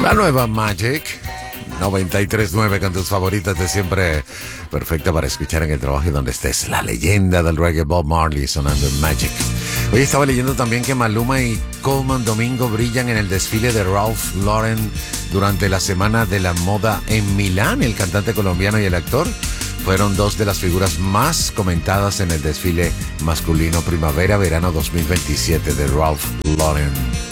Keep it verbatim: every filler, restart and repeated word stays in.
La nueva Magic noventa y tres punto nueve con tus favoritas de siempre, perfecta para escuchar en el trabajo y donde estés. La leyenda del reggae Bob Marley sonando en Magic. Hoy estaba leyendo también que Maluma y Colman Domingo brillan en el desfile de Ralph Lauren durante la Semana de la Moda en Milán. El cantante colombiano y el actor fueron dos de las figuras más comentadas en el desfile masculino primavera-verano dos mil veintisiete de Ralph Lauren.